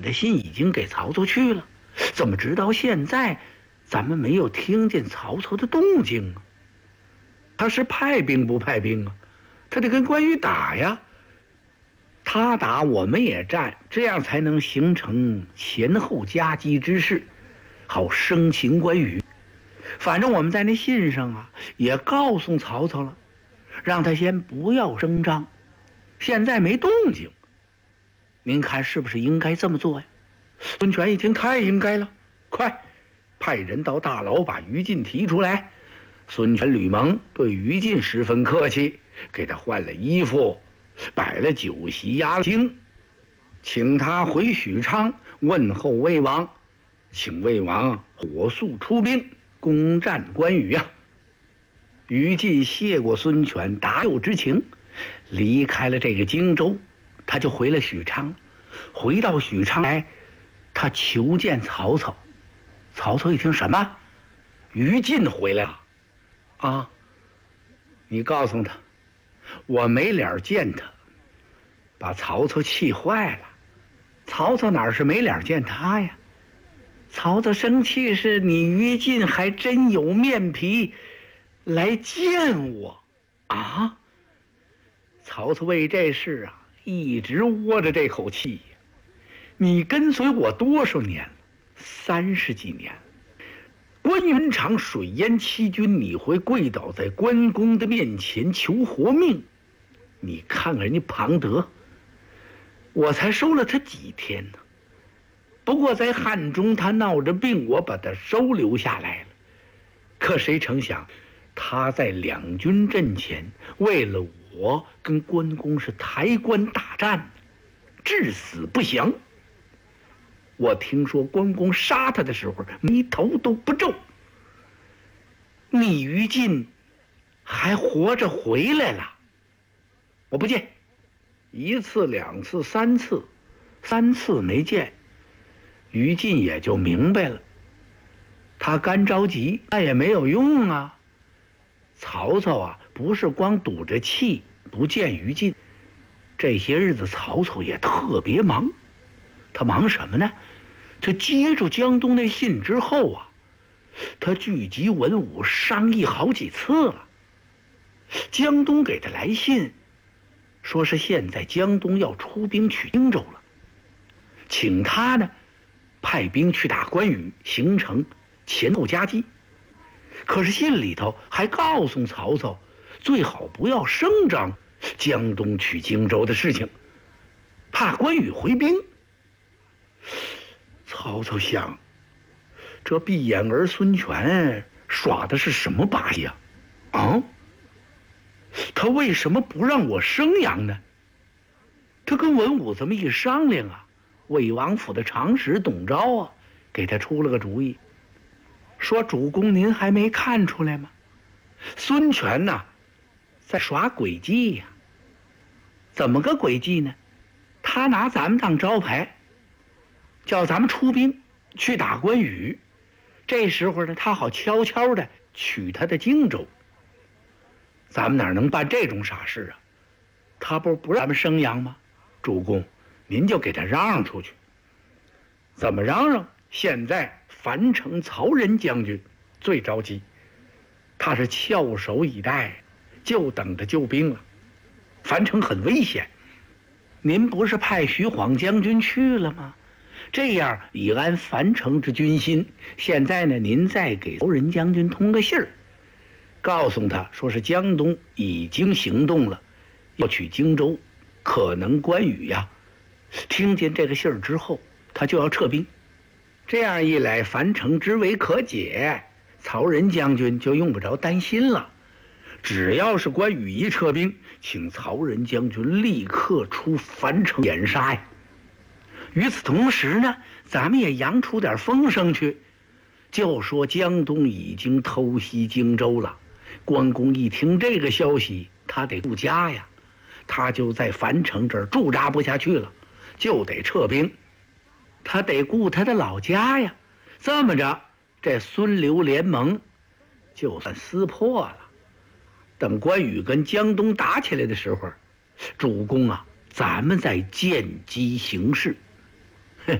们的信已经给曹操去了，怎么直到现在咱们没有听见曹操的动静啊？他是派兵不派兵啊？他得跟关羽打呀，他打我们也战，这样才能形成前后夹击之势，好生擒关羽。反正我们在那信上啊也告诉曹操了，让他先不要声张，现在没动静，您看是不是应该这么做呀？孙权一听，太应该了，快派人到大牢把于禁提出来。孙权、吕蒙对于禁十分客气，给他换了衣服，摆了酒席压惊，请他回许昌问候魏王，请魏王火速出兵攻占关羽啊！于禁谢过孙权答诱之情，离开了这个荆州，他就回了许昌。回到许昌来，他求见曹操。曹操一听，什么？于禁回来了啊？你告诉他，我没脸见他，把曹操气坏了。曹操哪是没脸见他呀？曹操生气是你于禁还真有面皮来见我啊！曹操为这事啊一直窝着这口气呀。你跟随我多少年了？30几年。关云长水淹七军，你会跪倒在关公的面前求活命？你看看人家庞德，我才收了他几天呢。不过在汉中他闹着病，我把他收留下来了。可谁成想，他在两军阵前为了我跟关公是抬棺大战，至死不降。我听说关公杀他的时候眉头都不皱。你于禁还活着回来了，我不见。1次、2次、3次，3次没见，于禁也就明白了。他干着急那也没有用啊。曹操啊不是光赌着气不见于禁，这些日子曹操也特别忙。他忙什么呢？他接住江东那信之后啊，他聚集文武商议好几次了。江东给他来信，说是现在江东要出兵取荆州了，请他呢派兵去打关羽，形成前后夹击。可是信里头还告诉曹操，最好不要声张江东取荆州的事情，怕关羽回兵。曹操想，这闭眼儿孙权耍的是什么把戏啊？他为什么不让我声扬呢？他跟文武这么一商量啊，魏王府的常使董昭啊给他出了个主意，说主公您还没看出来吗？孙权呐在耍诡计呀。怎么个诡计呢？他拿咱们当招牌，叫咱们出兵去打关羽，这时候呢他好悄悄的取他的荆州。咱们哪能办这种傻事啊？他不让咱们声扬吗？主公您就给他嚷嚷出去。怎么嚷嚷？现在樊城曹仁将军最着急，他是翘首以待，就等着救兵了。樊城很危险，您不是派徐晃将军去了吗？这样以安樊城之军心。现在呢您再给曹仁将军通个信儿，告诉他说是江东已经行动了，要取荆州，可能关羽呀听见这个信儿之后他就要撤兵。这样一来樊城之围可解，曹仁将军就用不着担心了。只要是关羽一撤兵，请曹仁将军立刻出樊城掩杀呀。与此同时呢，咱们也扬出点风声去，就说江东已经偷袭荆州了。关公一听这个消息，他得顾家呀，他就在樊城这儿驻扎不下去了，就得撤兵，他得顾他的老家呀。这么着，这孙刘联盟就算撕破了。等关羽跟江东打起来的时候，主公啊，咱们再见机行事。